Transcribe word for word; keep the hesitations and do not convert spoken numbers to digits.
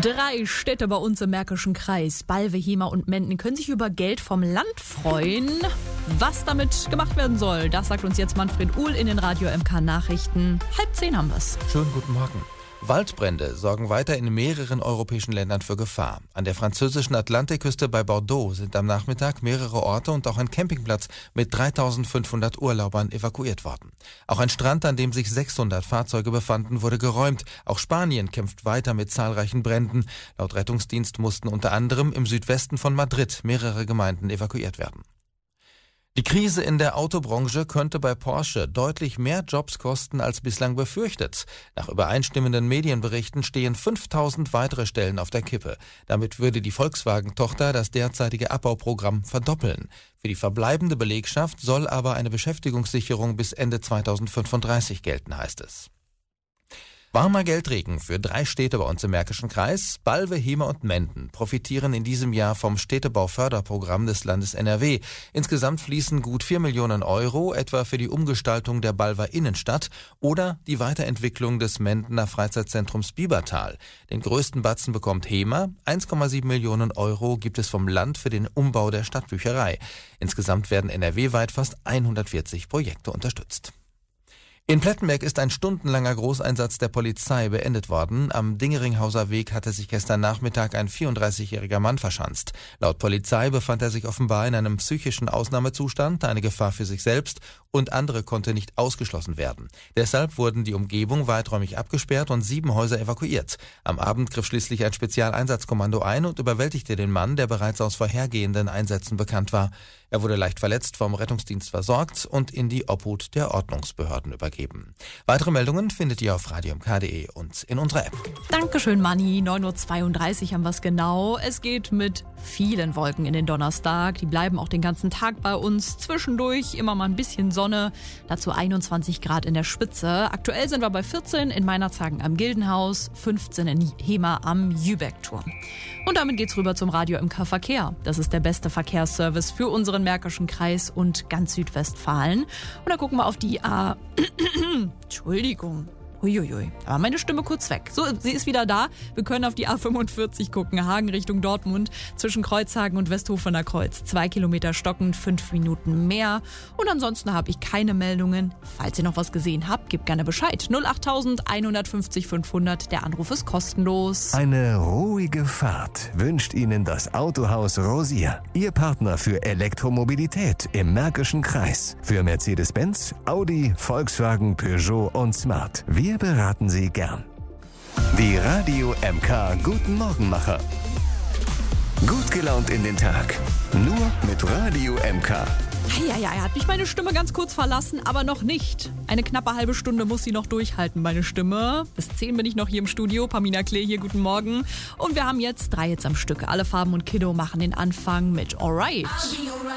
Drei Städte bei uns im Märkischen Kreis, Balve, Hemer und Menden, können sich über Geld vom Land freuen. Was damit gemacht werden soll, das sagt uns jetzt Manfred Uhl in den Radio M K Nachrichten. Halb zehn haben wir's. Schönen guten Morgen. Waldbrände sorgen weiter in mehreren europäischen Ländern für Gefahr. An der französischen Atlantikküste bei Bordeaux sind am Nachmittag mehrere Orte und auch ein Campingplatz mit dreitausendfünfhundert Urlaubern evakuiert worden. Auch ein Strand, an dem sich sechshundert Fahrzeuge befanden, wurde geräumt. Auch Spanien kämpft weiter mit zahlreichen Bränden. Laut Rettungsdienst mussten unter anderem im Südwesten von Madrid mehrere Gemeinden evakuiert werden. Die Krise in der Autobranche könnte bei Porsche deutlich mehr Jobs kosten als bislang befürchtet. Nach übereinstimmenden Medienberichten stehen fünftausend weitere Stellen auf der Kippe. Damit würde die Volkswagen-Tochter das derzeitige Abbauprogramm verdoppeln. Für die verbleibende Belegschaft soll aber eine Beschäftigungssicherung bis Ende zweitausendfünfunddreißig gelten, heißt es. Warmer Geldregen für drei Städte bei uns im Märkischen Kreis. Balve, Hemer und Menden profitieren in diesem Jahr vom Städtebauförderprogramm des Landes N R W. Insgesamt fließen gut vier Millionen Euro, etwa für die Umgestaltung der Balver Innenstadt oder die Weiterentwicklung des Mendener Freizeitzentrums Biebertal. Den größten Batzen bekommt Hemer. eins Komma sieben Millionen Euro gibt es vom Land für den Umbau der Stadtbücherei. Insgesamt werden N R W-weit fast hundertvierzig Projekte unterstützt. In Plettenberg ist ein stundenlanger Großeinsatz der Polizei beendet worden. Am Dingeringshauser Weg hatte sich gestern Nachmittag ein vierunddreißigjähriger Mann verschanzt. Laut Polizei befand er sich offenbar in einem psychischen Ausnahmezustand, eine Gefahr für sich selbst und andere konnte nicht ausgeschlossen werden. Deshalb wurden die Umgebung weiträumig abgesperrt und sieben Häuser evakuiert. Am Abend griff schließlich ein Spezialeinsatzkommando ein und überwältigte den Mann, der bereits aus vorhergehenden Einsätzen bekannt war. Er wurde leicht verletzt vom Rettungsdienst versorgt und in die Obhut der Ordnungsbehörden übergeben. Weitere Meldungen findet ihr auf radio m k punkt de und in unserer App. Dankeschön, Manni. neun Uhr zweiunddreißig haben wir es genau. Es geht mit vielen Wolken in den Donnerstag. Die bleiben auch den ganzen Tag bei uns. Zwischendurch immer mal ein bisschen Sonne. Dazu einundzwanzig Grad in der Spitze. Aktuell sind wir bei vierzehn in Meinerzhagen am Gildenhaus, fünfzehn in Hemer am Jübeckturm. Und damit geht's rüber zum Radio M K Verkehr. Das ist der beste Verkehrsservice für unseren Märkischen Kreis und ganz Südwestfalen. Und da gucken wir auf die A... Entschuldigung. Uiuiui, da war meine Stimme kurz weg. So, sie ist wieder da. Wir können auf die A fünfundvierzig gucken, Hagen Richtung Dortmund, zwischen Kreuzhagen und Westhofener Kreuz. Zwei Kilometer stockend, fünf Minuten mehr. Und ansonsten habe ich keine Meldungen. Falls ihr noch was gesehen habt, gebt gerne Bescheid. null acht eins fünf null fünf hundert, der Anruf ist kostenlos. Eine ruhige Fahrt wünscht Ihnen das Autohaus Rosier. Ihr Partner für Elektromobilität im Märkischen Kreis. Für Mercedes-Benz, Audi, Volkswagen, Peugeot und Smart. Wir beraten Sie gern. Die Radio M K Guten Morgenmacher. Gut gelaunt in den Tag. Nur mit Radio M K. Ja, ja, er hat mich meine Stimme ganz kurz verlassen, aber noch nicht. Eine knappe halbe Stunde muss sie noch durchhalten, meine Stimme. Bis zehn bin ich noch hier im Studio. Pamina Klee hier, guten Morgen. Und wir haben jetzt drei Hits am Stück. Alle Farben und Kiddo machen den Anfang mit Alright.